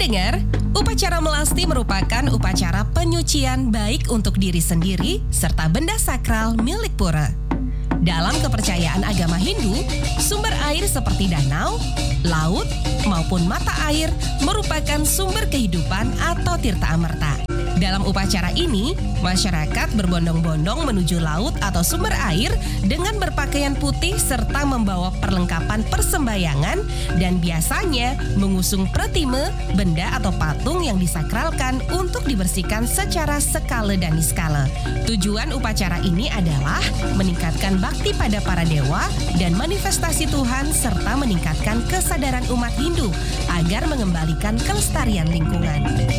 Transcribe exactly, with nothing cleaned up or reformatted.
Pendengar, upacara melasti merupakan upacara penyucian baik untuk diri sendiri serta benda sakral milik pura. Dalam kepercayaan agama Hindu, sumber air seperti danau, laut, maupun mata air merupakan sumber kehidupan atau tirta amerta. Dalam upacara ini, masyarakat berbondong-bondong menuju laut atau sumber air dengan berpakaian putih serta membawa perlengkapan persembahyangan dan biasanya mengusung pratime, benda atau patung yang disakralkan untuk dibersihkan secara skala dan niskala. Tujuan upacara ini adalah meningkatkan bakti pada para dewa dan manifestasi Tuhan serta meningkatkan kesadaran umat Hindu agar mengembalikan kelestarian lingkungan.